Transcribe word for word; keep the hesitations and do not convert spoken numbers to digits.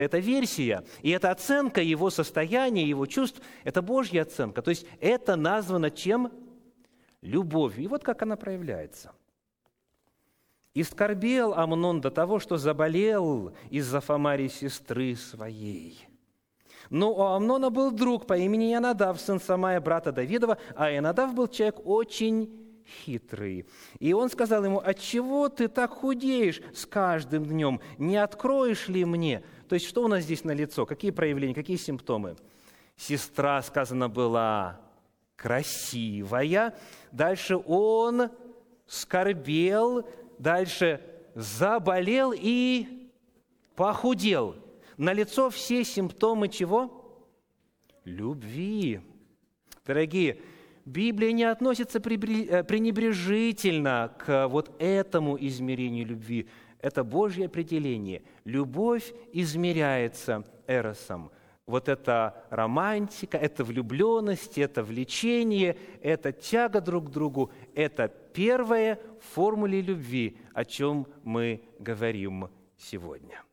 эта версия, и эта оценка его состояния, его чувств, это Божья оценка. То есть это названо чем? Любовью. И вот как она проявляется. «И скорбел Амнон до того, что заболел из-за Фамари сестры своей. Но у Амнона был друг по имени Ионадав, сын Самая, брата Давидова, а Ионадав был человек очень хитрый. И он сказал ему: отчего ты так худеешь с каждым днем? Не откроешь ли мне?» То есть что у нас здесь налицо? Какие проявления, какие симптомы? Сестра, сказано, была красивая. Дальше он скорбел. Дальше заболел и похудел. Налицо все симптомы чего? Любви. Дорогие, Библия не относится пренебрежительно к вот этому измерению любви. Это Божье определение. Любовь измеряется эросом. Вот это романтика, это влюбленность, это влечение, это тяга друг к другу. Это первая формула любви, о чем мы говорим сегодня.